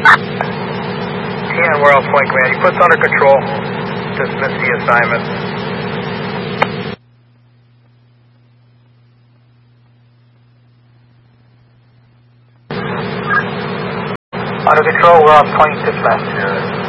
TN, we're on point command. You put us under control. Dismiss the assignment. Under control, we're on point dispatch.